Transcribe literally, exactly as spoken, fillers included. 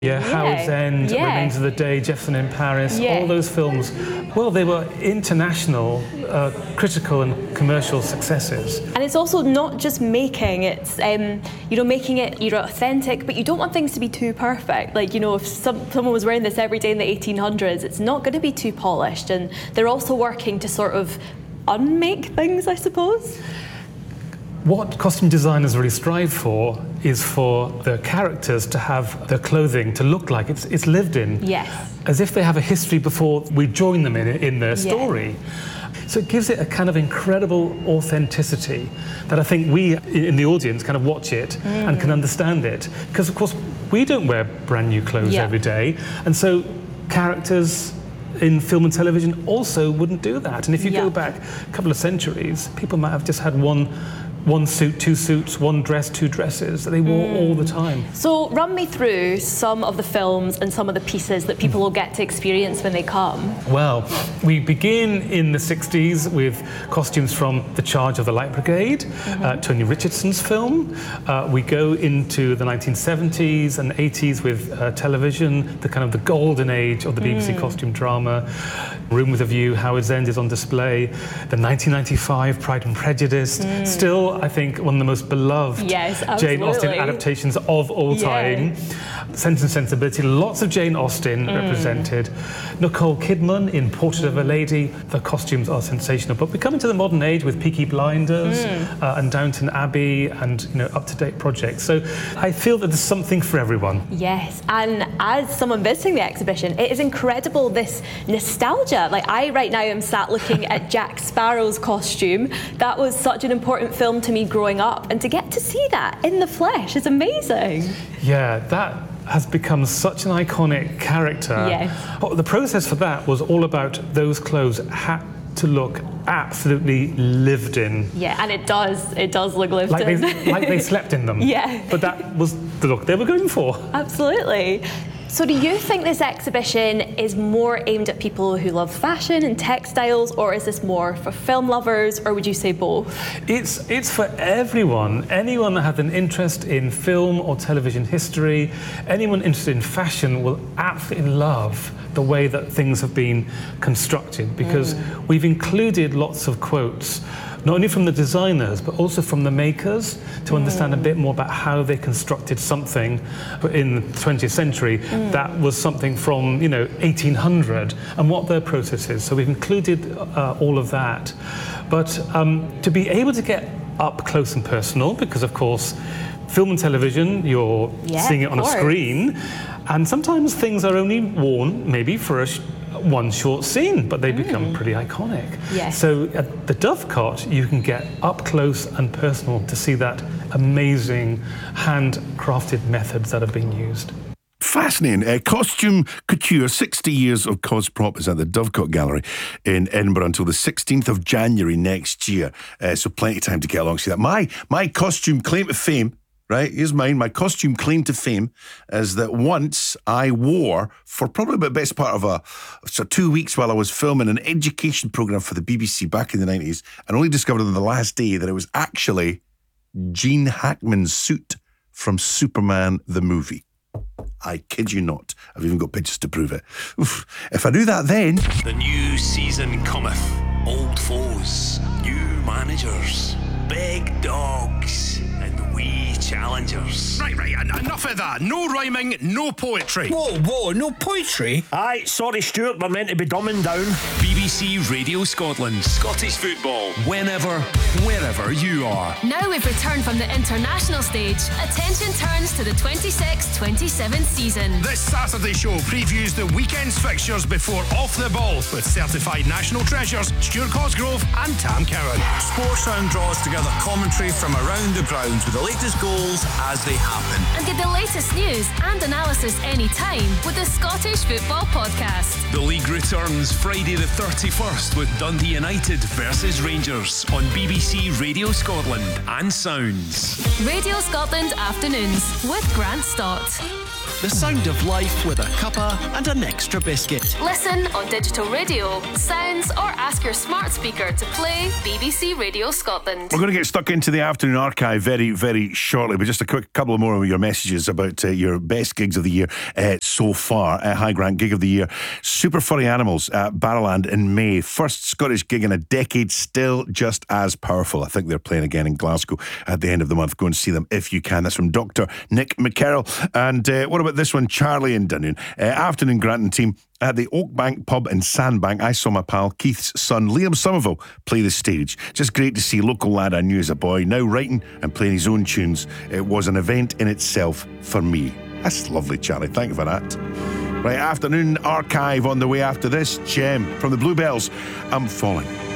Yeah, yeah. Howard's End, yeah. Remains of the Day, Jefferson in Paris, yeah. all those films, well, they were international, uh, critical and commercial successes. And it's also not just making, it's, um, you know, making it, you're authentic, but you don't want things to be too perfect. Like, you know, if some, someone was wearing this every day in the eighteen hundreds, it's not going to be too polished. And they're also working to sort of unmake things, I suppose. What costume designers really strive for is for the characters to have their clothing to look like it's, it's lived in. Yes. As if they have a history before we join them in, in their story. Yeah. So it gives it a kind of incredible authenticity that I think we in the audience kind of watch it mm. and can understand it. Because of course we don't wear brand new clothes yeah. every day. And so characters in film and television also wouldn't do that. And if you yeah. go back a couple of centuries, people might have just had one One suit, two suits, one dress, two dresses that they wore mm. all the time. So run me through some of the films and some of the pieces that people will get to experience when they come. Well, we begin in the sixties with costumes from The Charge of the Light Brigade, mm-hmm. uh, Tony Richardson's film. Uh, we go into the nineteen seventies and eighties with uh, television, the kind of the golden age of the B B C mm. costume drama. Room with a View, Howard's End is on display. The nineteen ninety-five Pride and Prejudice, mm. still I think one of the most beloved yes, Jane Austen adaptations of all time. Yeah. Sense and Sensibility, lots of Jane Austen mm. represented. Nicole Kidman in Portrait of a Lady, the costumes are sensational. But we come into the modern age with Peaky Blinders mm. uh, and Downton Abbey and you know up-to-date projects. So I feel that there's something for everyone. Yes, and as someone visiting the exhibition, it is incredible, this nostalgia. Like I right now am sat looking at Jack Sparrow's costume. That was such an important film to me growing up, and to get to see that in the flesh is amazing. Yeah, that has become such an iconic character. Yes. Oh, the process for that was all about those clothes had to look absolutely lived in. Yeah, and it does. It does look lived like in. They, like they slept in them. Yeah. But that was the look they were going for. Absolutely. So do you think this exhibition is more aimed at people who love fashion and textiles, or is this more for film lovers, or would you say both? It's, it's for everyone. Anyone that has an interest in film or television history, anyone interested in fashion will absolutely love the way that things have been constructed, because mm. we've included lots of quotes, not only from the designers, but also from the makers, to mm. understand a bit more about how they constructed something in the twentieth century mm. that was something from, you know, eighteen hundred, and what their process is. So we've included uh, all of that. But um, to be able to get up close and personal, because of course, film and television, you're yeah, seeing it on course. a screen, and sometimes things are only worn maybe for a sh one short scene, but they mm. become pretty iconic. Yes. So at the Dovecot, you can get up close and personal to see that amazing handcrafted methods that have been used. Fascinating. Uh, costume Couture, sixty years of Cosprop is at the Dovecot Gallery in Edinburgh until the sixteenth of January next year. Uh, so plenty of time to get along to see that. My, my costume claim to fame, right, here's mine. My costume claim to fame is that once I wore, for probably the best part of a so two weeks while I was filming an education programme for the B B C back in the nineties, and only discovered on the last day that it was actually Gene Hackman's suit from Superman the movie. I kid you not. I've even got pictures to prove it. Oof. If I do that then... The new season cometh. Old foes, new managers, big dogs, and wee challengers. Right, right, en- enough of that. No rhyming, no poetry. Whoa, whoa, no poetry? Aye, sorry Stuart, we're meant to be dumbing down. B B C Radio Scotland. Scottish football. Whenever, wherever you are. Now we've returned from the international stage, attention turns to the twenty-six twenty-seven season. This Saturday show previews the weekend's fixtures before Off the Ball with certified national treasures Stuart Cosgrove and Tam Cowan. Sportsound draws together commentary from around the grounds with the latest goals as they happen. And get the latest news and analysis anytime with the Scottish Football Podcast. The league returns Friday the thirty-first with Dundee United versus Rangers on B B C Radio Scotland and Sounds. Radio Scotland Afternoons with Grant Stott. The sound of life with a cuppa and an extra biscuit. Listen on digital radio, sounds, or ask your smart speaker to play B B C Radio Scotland. We're going to get stuck into the afternoon archive very, very shortly, but just a quick couple more of your messages about uh, your best gigs of the year uh, so far. Uh, High Grant, gig of the year, Super Furry Animals at Barrowland in May. First Scottish gig in a decade, still just as powerful. I think they're playing again in Glasgow at the end of the month. Go and see them if you can. That's from Doctor Nick McCarroll. And uh, what about this one? Charlie in Dunoon. Uh, afternoon Granton team. At the Oakbank pub in Sandbank, I saw my pal Keith's son Liam Somerville play the stage. Just great to see local lad I knew as a boy now writing and playing his own tunes. It was an event in itself for me. That's lovely, Charlie. Thank you for that. Right, afternoon archive on the way after this. Gem from the Bluebells, I'm Falling.